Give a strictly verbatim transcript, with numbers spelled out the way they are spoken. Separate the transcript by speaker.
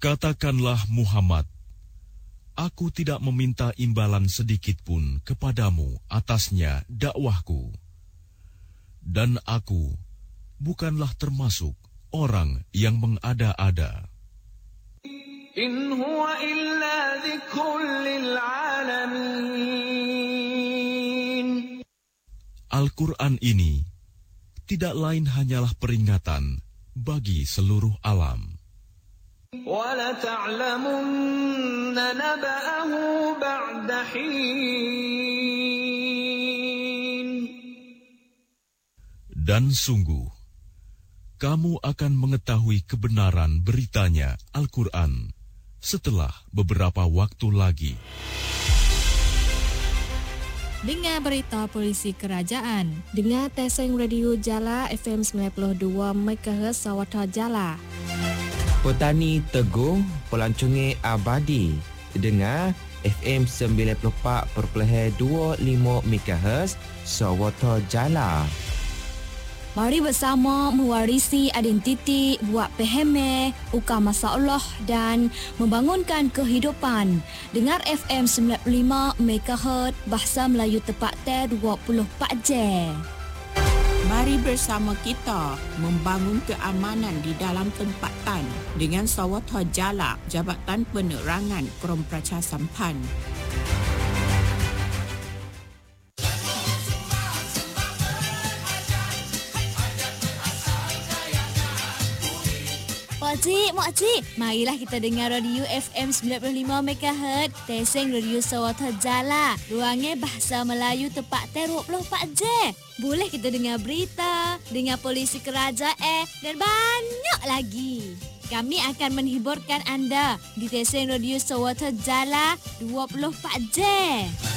Speaker 1: Katakanlah Muhammad, aku tidak meminta imbalan sedikit pun kepadamu atasnya dakwahku. Dan aku bukanlah termasuk orang yang mengada-ada.
Speaker 2: In huwa illa dzikrun lil alamin.
Speaker 1: Al-Quran ini tidak lain hanyalah peringatan bagi seluruh alam.
Speaker 2: Wa la ta'lamunna naba'ahu ba'da hin.
Speaker 1: Dan sungguh, kamu akan mengetahui kebenaran beritanya Al-Quran setelah beberapa waktu lagi.
Speaker 3: Dengar berita polisi kerajaan.
Speaker 4: Dengar Teseng Radio Jala F M sembilan puluh dua megahertz Sawata Jala.
Speaker 5: Petani Teguh, pelancongan abadi. Dengar F M sembilan puluh empat perpuluhan dua lima megahertz Sawata Jala.
Speaker 3: Mari bersama mewarisi identiti, buat peheme, ukar masalah dan membangunkan kehidupan. Dengar F M sembilan puluh lima megahertz Bahasa Melayu tepat dua puluh empat jam.
Speaker 6: Mari bersama kita membangun keamanan di dalam tempatan dengan Sawata Jala, Jabatan Penerangan Krom Pracha Sampan.
Speaker 3: Makcik, makcik, marilah kita dengar radio F M sembilan puluh lima megahertz Teseng Radio Sawata Jala. Ruangnya Bahasa Melayu tepat dua puluh empat jam. Boleh kita dengar berita, dengar polisi kerajaan dan banyak lagi. Kami akan menghiburkan anda di Teseng Radio Sawata Jala dua puluh empat jam.